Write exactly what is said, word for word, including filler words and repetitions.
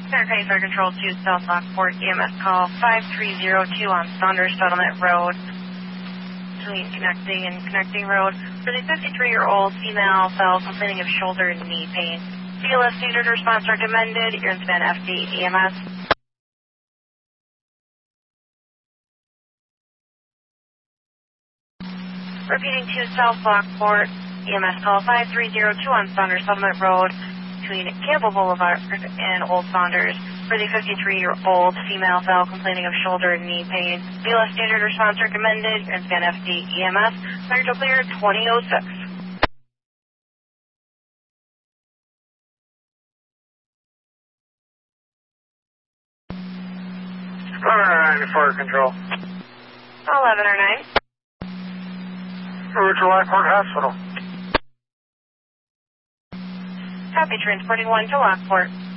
County Fire Control two, South Lockport, E M S call five three zero two on Saunders Settlement Road, between Connecting and Connecting Road, for the fifty-three-year-old female fell complaining of shoulder and knee pain. B L S standard response recommended. Your span F D E M S. Repeating to South Lockport, E M S call five three zero two on Saunders Settlement Road, between Campbell Boulevard and Old Saunders, for the fifty-three-year-old female fell complaining of shoulder and knee pain. B L S standard response recommended. Your span F D E M S. Fire to clear twenty oh six. eleven nine Fire Control. eleven or nine. Over to Lockport Hospital. Copy, transporting one to Lockport.